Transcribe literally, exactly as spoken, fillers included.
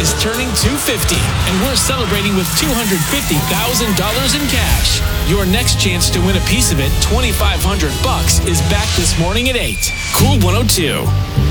is turning two hundred fifty, and we're celebrating with two hundred fifty thousand dollars in cash. Your next chance to win a piece of it, twenty-five hundred bucks, is back this morning at eight. Cool one oh two.